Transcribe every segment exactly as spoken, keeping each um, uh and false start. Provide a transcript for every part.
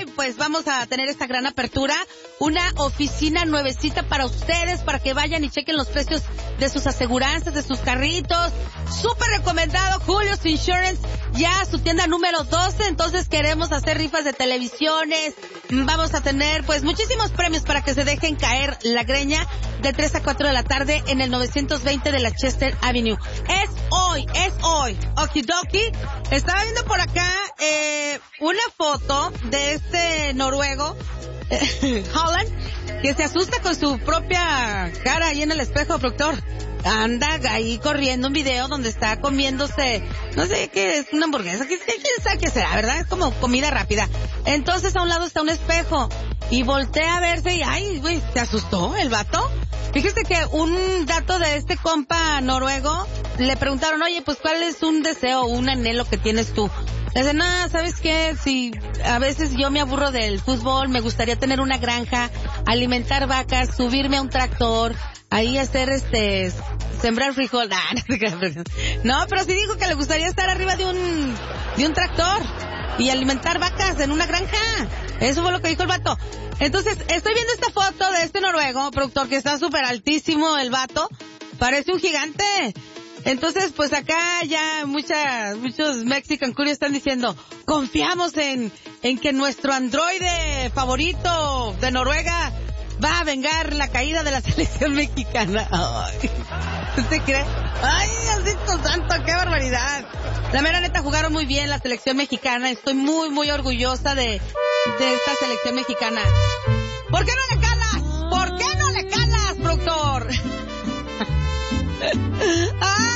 hoy pues vamos a tener esta gran apertura, una oficina nuevecita para ustedes, para que vayan y chequen los precios de sus aseguranzas, de sus carritos. Súper recomendado, Julio's Insurance, ya su tienda número doce, entonces queremos hacer rifas de televisiones, vamos a tener pues muchísimos premios para que se dejen caer la greña de tres a cuatro de la tarde en el novecientos veinte de la Chester Avenue. Es hoy, es hoy, okidoki. Estaba viendo por acá eh, una foto de este noruego, eh, Holland, que se asusta con su propia cara ahí en el espejo, productor. Anda ahí corriendo un video donde está comiéndose, no sé qué es, una hamburguesa, ¿quién sabe qué será, verdad? Es como comida rápida. Entonces a un lado está un espejo y voltea a verse y, ay, güey, ¿se asustó el vato? Fíjese que un dato de este compa noruego, le preguntaron, oye, pues ¿cuál es un deseo, un anhelo que tienes tú? Le dice, no, ¿sabes qué? Si a veces yo me aburro del fútbol, me gustaría tener una granja, alimentar vacas, subirme a un tractor, ahí hacer este, sembrar frijol. Nah, no, no, pero sí dijo que le gustaría estar arriba de un, de un tractor y alimentar vacas en una granja. Eso fue lo que dijo el vato. Entonces, estoy viendo esta foto de este noruego, productor, que está súper altísimo el vato. Parece un gigante. Entonces, pues acá ya muchas, muchos Mexican Curious están diciendo, confiamos en, en que nuestro androide favorito de Noruega va a vengar la caída de la selección mexicana. Ay, ¿usted cree? Ay, Diosito santo, qué barbaridad. La mera neta, jugaron muy bien la selección mexicana. Estoy muy, muy orgullosa de, de esta selección mexicana. ¿Por qué no le calas? ¿Por qué no le calas, productor?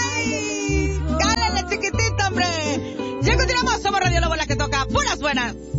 ¡Ay! ¡Cálale, chiquitito, hombre! Ya continuamos, somos Radio La Bola que toca puras buenas.